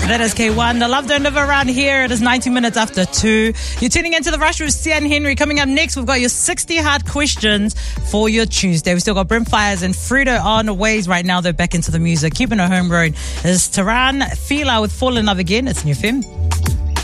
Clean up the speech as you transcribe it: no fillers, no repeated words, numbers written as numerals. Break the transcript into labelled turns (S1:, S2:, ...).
S1: That is K1. The love don't live around here. It is 90 minutes after 2. You're tuning into The Rush with Sian Henry. Coming up next, we've got your 60 hard questions for your Tuesday. We've still got Brimfires and Fruito on Ways right now. They're back into the music. Keeping it homegrown is Taran Fila with Fall in Love Again. It's New FM.